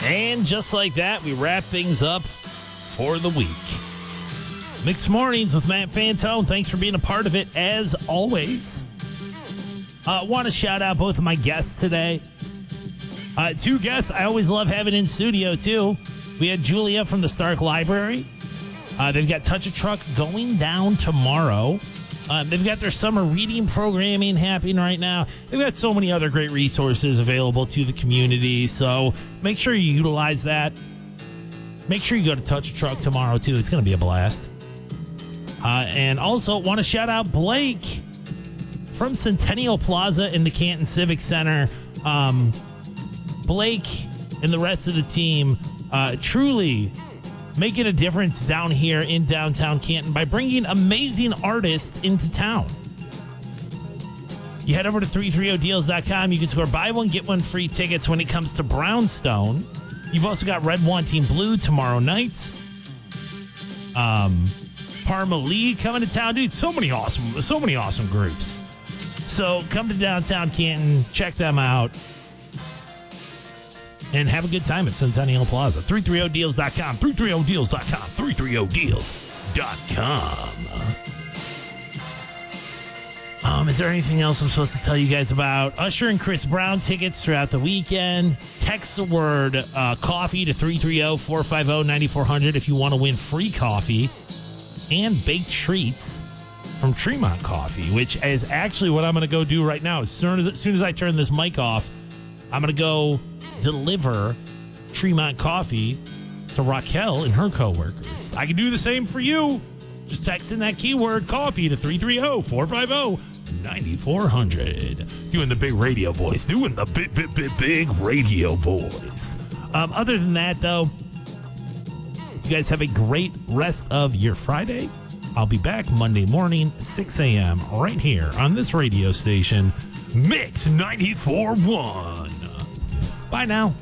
And just like that, we wrap things up for the week. Mixed Mornings with Matt Fantone. Thanks for being a part of it, as always. Want to shout out both of my guests today. Two guests I always love having in studio, too. We had Julia from the Stark Library. They've got Touch a Truck going down tomorrow. They've got their summer reading programming happening right now. They've got so many other great resources available to the community, so make sure you utilize that. Make sure you go to Touch a Truck tomorrow, too. It's going to be a blast. And also want to shout out Blake from Centennial Plaza in the Canton Civic Center. Blake and the rest of the team truly making a difference down here in downtown Canton by bringing amazing artists into town. You head over to 330deals.com. You can score buy one, get one free tickets when it comes to Brownstone. You've also got Red Wanting Blue tomorrow night. Parma Lee coming to town. Dude, so many awesome groups. So come to downtown Canton, check them out, and have a good time at Centennial Plaza. 330deals.com, 330deals.com, 330deals.com. Is there anything else I'm supposed to tell you guys about? Usher and Chris Brown tickets throughout the weekend. Text the word coffee to 330-450-9400 if you want to win free coffee and baked treats from Tremont Coffee, which is actually what I'm going to go do right now. As soon as I turn this mic off, I'm going to go deliver Tremont Coffee to Raquel and her coworkers. I can do the same for you. Just text in that keyword coffee to 330-450-9400. Doing the big radio voice. Doing the big radio voice. Other than that, though, you guys have a great rest of your Friday. I'll be back Monday morning, 6 a.m. right here on this radio station, Mix 94.1. Bye now.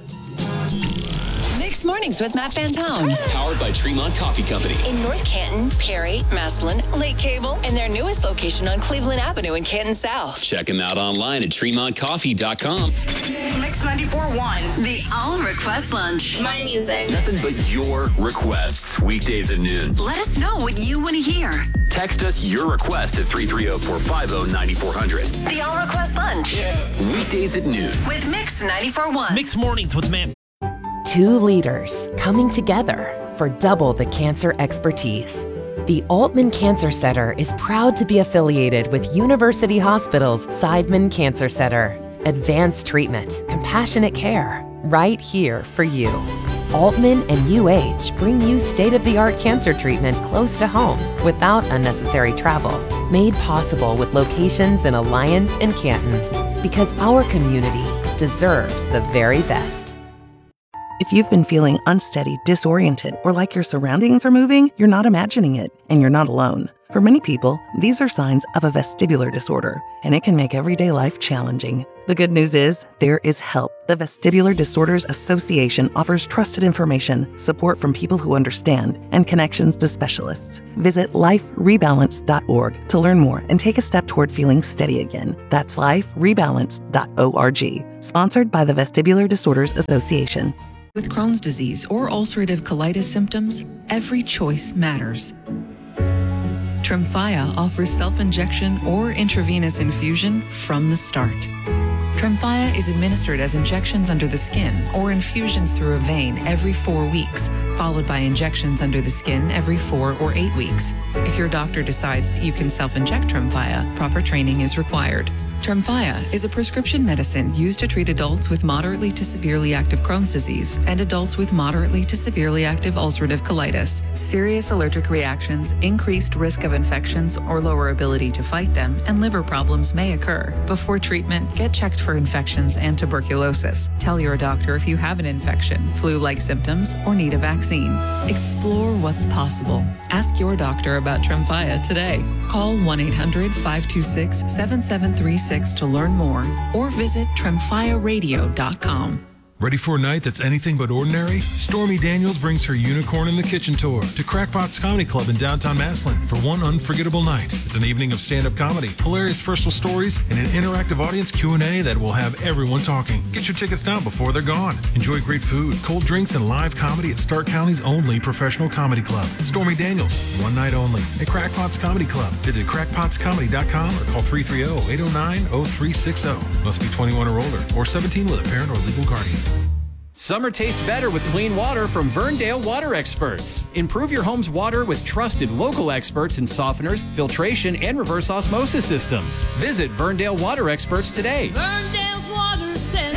Mixed Mornings with Matt Fantone. Powered by Tremont Coffee Company. In North Canton, Perry, Massillon, Lake Cable, and their newest location on Cleveland Avenue in Canton South. Check them out online at TremontCoffee.com. Mix 94.1, the All Request Lunch. My music. Nothing but your requests, weekdays at noon. Let us know what you want to hear. Text us your request at 330-450-9400. The All Request Lunch. Weekdays at noon. With Mix 94.1. Mixed Mornings with Matt. Two leaders coming together for double the cancer expertise. The Altman Cancer Center is proud to be affiliated with University Hospital's Seidman Cancer Center. Advanced treatment, compassionate care, right here for you. Altman and UH bring you state-of-the-art cancer treatment close to home without unnecessary travel. Made possible with locations in Alliance and Canton. Because our community deserves the very best. If you've been feeling unsteady, disoriented, or like your surroundings are moving, you're not imagining it, and you're not alone. For many people, these are signs of a vestibular disorder, and it can make everyday life challenging. The good news is, there is help. The Vestibular Disorders Association offers trusted information, support from people who understand, and connections to specialists. Visit liferebalance.org to learn more and take a step toward feeling steady again. That's liferebalance.org. Sponsored by the Vestibular Disorders Association. With Crohn's disease or ulcerative colitis symptoms, every choice matters. Tremfya offers self-injection or intravenous infusion from the start. Tremfya is administered as injections under the skin or infusions through a vein every 4 weeks, followed by injections under the skin every 4 or 8 weeks. If your doctor decides that you can self-inject Tremfya, proper training is required. Tremfya is a prescription medicine used to treat adults with moderately to severely active Crohn's disease and adults with moderately to severely active ulcerative colitis. Serious allergic reactions, increased risk of infections or lower ability to fight them, and liver problems may occur. Before treatment, get checked for infections and tuberculosis. Tell your doctor if you have an infection, flu-like symptoms, or need a vaccine. Explore what's possible. Ask your doctor about Tremfya today. Call 1-800-526-7736 to learn more, or visit tremfyaradio.com. Ready for a night that's anything but ordinary? Stormy Daniels brings her Unicorn in the Kitchen tour to Crackpot's Comedy Club in downtown Massillon for one unforgettable night. It's an evening of stand-up comedy, hilarious personal stories, and an interactive audience Q&A that will have everyone talking. Get your tickets now before they're gone. Enjoy great food, cold drinks, and live comedy at Stark County's only professional comedy club. Stormy Daniels, one night only at Crackpot's Comedy Club. Visit crackpotscomedy.com or call 330-809-0360. Must be 21 or older or 17 with a parent or legal guardian. Summer tastes better with clean water from Verndale Water Experts. Improve your home's water with trusted local experts in softeners, filtration, and reverse osmosis systems. Visit Verndale Water Experts today. Verndale's Water Center.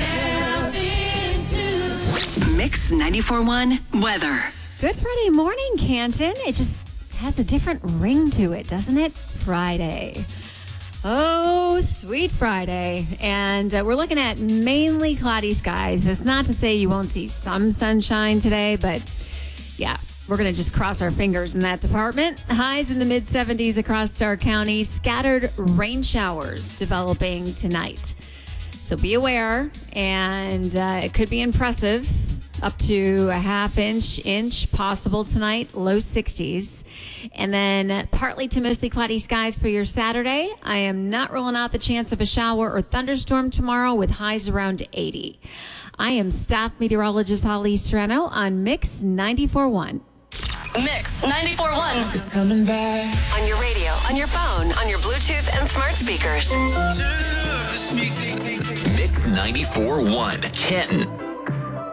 Mix 94.1 weather. Good Friday morning, Canton. It just has a different ring to it, doesn't it? Friday. Oh, sweet Friday. And we're looking at mainly cloudy skies. That's not to say you won't see some sunshine today, but yeah, we're going to just cross our fingers in that department. Highs in the mid-70s across Stark County. Scattered rain showers developing tonight. So be aware, and it could be impressive. Up to a half inch possible tonight, low 60s. And then partly to mostly cloudy skies for your Saturday. I am not ruling out the chance of a shower or thunderstorm tomorrow with highs around 80. I am staff meteorologist Holly Serrano on Mix 94.1. Mix 94.1 is coming back. On your radio, on your phone, on your Bluetooth and smart speakers. Mix 94.1, Canton.